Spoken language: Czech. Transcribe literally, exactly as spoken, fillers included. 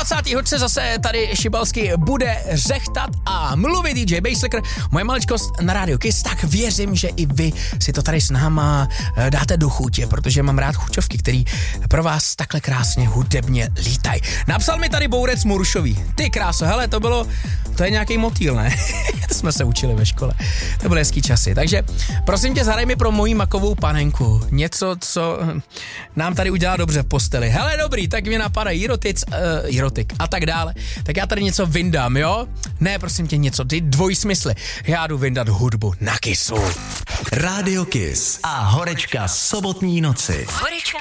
dvacátého hodce zase tady Šibalský bude řechtat a mluvit D J Basslicker, moje maličkost na Radio Kiss, tak věřím, že i vy si to tady s náma dáte do chutě, protože mám rád chuťovky, který pro vás takhle krásně hudebně lítaj. Napsal mi tady Bourec Murušový. Ty kráso, hele, to bylo, to je nějaký motýl, ne? To jsme se učili ve škole. To byly hezký časy. Takže prosím tě, zahraj mi pro moji makovou panenku. Něco, co nám tady udělá dobře v posteli. Hele, dobrý, tak mě napadají Jirotic, uh, Jirotik a tak dále. Tak já tady něco vyndám, jo? Ne, prosím tě, něco, ty dvojsmysly. Já jdu vyndat hudbu na Kissu. Radio Kiss a horečka sobotní noci. Horečka